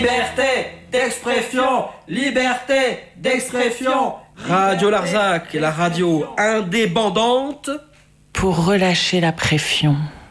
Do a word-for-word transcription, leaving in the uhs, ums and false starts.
Liberté d'expression, liberté d'expression. Radio Larzac, la radio indépendante pour relâcher la pression.